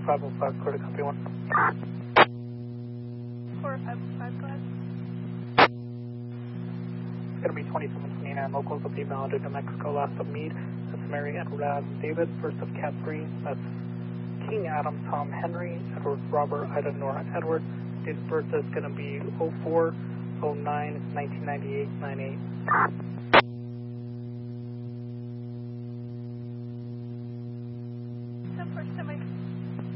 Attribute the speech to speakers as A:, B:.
A: 4505, clear to copy 1.
B: 4505, go ahead.
A: It's going to be 2729 locals of the Malibu, New Mexico, last of Meade. That's Mary, Edward, Adam, David, first of Cat 3. That's King, Adam, Tom, Henry, Edward, Robert, Ida, Nora, Edward. Date of birth is going to be 04/09/1998, 98.